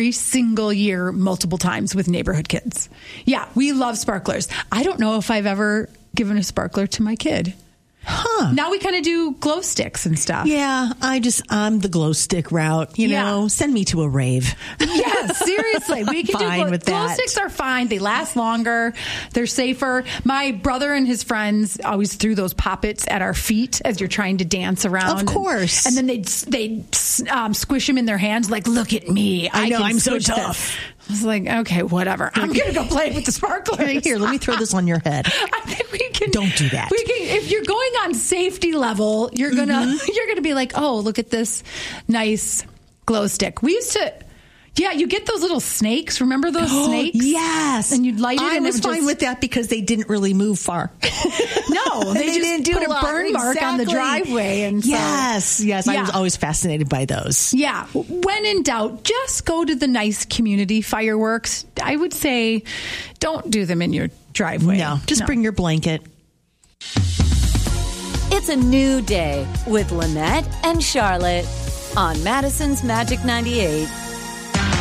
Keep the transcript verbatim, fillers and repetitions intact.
every single year, multiple times with neighborhood kids. Yeah, we love sparklers. I don't know if I've ever given a sparkler to my kid. Huh. Now we kind of do glow sticks and stuff. Yeah, I just, I'm the glow stick route. You Yeah. know, send me to a rave. Yeah, seriously. We can Fine do glow, with glow that. sticks are fine. They last longer. They're safer. My brother and his friends always threw those poppets at our feet as you're trying to dance around. Of course. And, and then they'd, they'd um, squish them in their hands like, look at me. I know, can I'm so switch this." tough. I was like, okay, whatever. I'm going to go play with the sparklers. Here, let me throw this on your head. I think we can. Don't do that. We can, if you're going on safety level, you're gonna Mm-hmm. you're gonna be like, oh, look at this nice glow stick. We used to, yeah, you get those little snakes. Remember those snakes? Yes. And you'd light it. I and was it would fine just, with that because they didn't really move far. No, they, They just didn't do put a a lot. burn mark on the Exactly. driveway. And so, Yes, yes. I Yeah. was always fascinated by those. yeah. When in doubt, just go to the nice community fireworks. I would say, don't do them in your driveway. No, just No. bring your blanket. It's a new day with Lynette and Charlotte on Madison's Magic ninety-eight.